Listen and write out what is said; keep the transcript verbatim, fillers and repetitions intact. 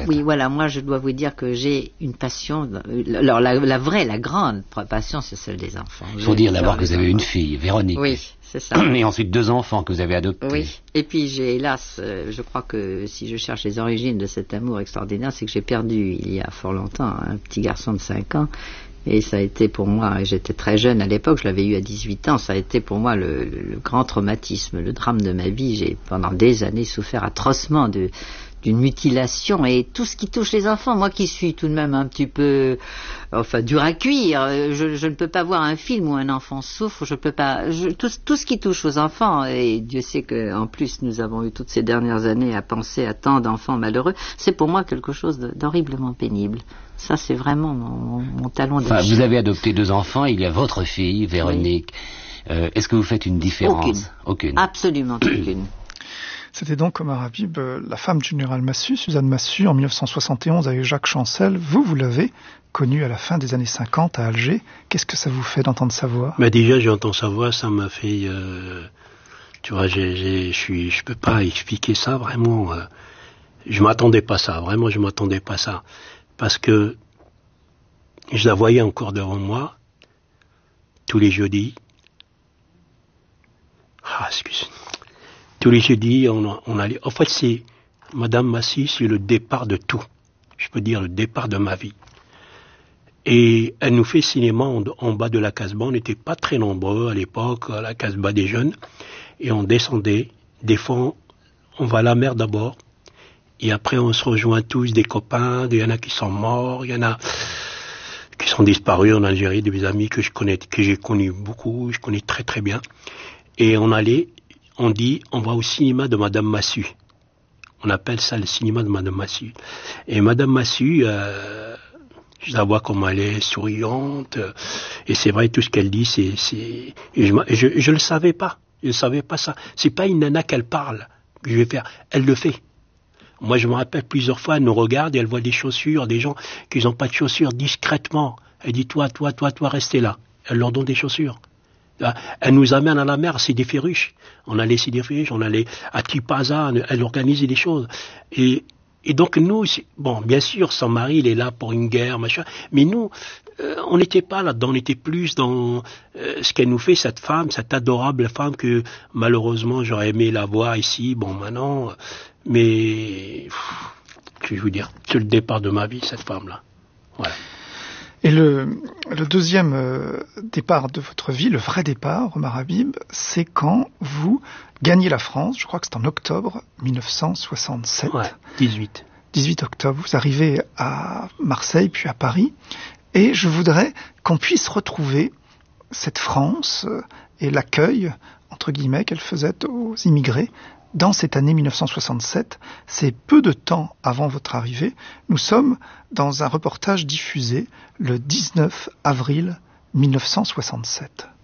elle. Oui, voilà, moi je dois vous dire que j'ai une passion, alors la, la vraie, la grande passion, c'est celle des enfants. Il faut dire d'abord que vous avez une fille, Véronique. Oui, c'est ça. Et ensuite deux enfants que vous avez adoptés. Oui, et puis j'ai hélas, euh, je crois que si je cherche les origines de cet amour extraordinaire, c'est que j'ai perdu il y a fort longtemps un petit garçon de cinq ans. Et ça a été pour moi, j'étais très jeune à l'époque, je l'avais eu à dix-huit ans, ça a été pour moi le, le, le grand traumatisme, le drame de ma vie. J'ai pendant des années souffert atrocement de, d'une mutilation et tout ce qui touche les enfants. Moi qui suis tout de même un petit peu, enfin, dur à cuire, je, je ne peux pas voir un film où un enfant souffre, je peux pas, je, tout, tout ce qui touche aux enfants, et Dieu sait qu'en plus nous avons eu toutes ces dernières années à penser à tant d'enfants malheureux, c'est pour moi quelque chose de, d'horriblement pénible. Ça, c'est vraiment mon, mon talon d'Achille. Enfin, vous avez adopté deux enfants, il y a votre fille, Véronique. Oui. Euh, est-ce que vous faites une différence? Aucune. Aucune. Absolument aucune. C'était donc Omar Habib, la femme du général Massu, Suzanne Massu, en mille neuf cent soixante et onze avec Jacques Chancel. Vous, vous l'avez connue à la fin des années cinquante à Alger. Qu'est-ce que ça vous fait d'entendre sa voix? Bah déjà, j'entends sa voix, ça m'a fait... Euh, tu vois, j'ai, j'ai, je suis, je peux pas expliquer ça, vraiment. Euh, je m'attendais pas à ça, vraiment, je m'attendais pas à ça. Parce que je la voyais encore devant moi, tous les jeudis. Ah, excuse. Tous les jeudis, on, on allait... En fait, c'est... Madame Massy, c'est le départ de tout. Je peux dire le départ de ma vie. Et elle nous fait cinéma en, en bas de la Casbah. On n'était pas très nombreux à l'époque, à la Casbah des jeunes. Et on descendait. Des fois, on va à la mer d'abord. Et après, on se rejoint tous, des copains. Il y en a qui sont morts. Il y en a qui sont disparus en Algérie, des amis que je connais, que j'ai connus beaucoup. Je connais très très bien. Et on allait... On dit, on va au cinéma de Madame Massu. On appelle ça le cinéma de Madame Massu. Et Madame Massu, euh, je la vois comme elle est souriante. Euh, et c'est vrai, tout ce qu'elle dit, c'est... c'est et je, je, je le savais pas. Je ne savais pas ça. C'est pas une nana qu'elle parle que je vais faire. Elle le fait. Moi, je me rappelle plusieurs fois, elle nous regarde et elle voit des chaussures, des gens qui n'ont pas de chaussures, discrètement. Elle dit, toi, toi, toi, toi, restez là. Elle leur donne des chaussures. Elle nous amène à la mer, c'est des Féruches. On allait à des Féruches, on allait à Tipaza, elle organisait des choses. Et, et donc nous, bon, bien sûr, son mari, il est là pour une guerre, machin. Mais nous, euh, on n'était pas là-dedans, on était plus dans euh, ce qu'elle nous fait, cette femme, cette adorable femme que malheureusement j'aurais aimé la voir ici. Bon, maintenant, mais pff, je vais vous dire, c'est le départ de ma vie, cette femme-là. Voilà. Et le, le deuxième euh, départ de votre vie, le vrai départ, Omar Habib, c'est quand vous gagnez la France, je crois que c'est en octobre mille neuf cent soixante-sept. Ouais, dix-huit. dix-huit octobre, vous arrivez à Marseille, puis à Paris, et je voudrais qu'on puisse retrouver cette France et l'accueil, entre guillemets, qu'elle faisait aux immigrés. Dans cette année mille neuf cent soixante-sept, c'est peu de temps avant votre arrivée, nous sommes dans un reportage diffusé le dix-neuf avril mille neuf cent soixante-sept.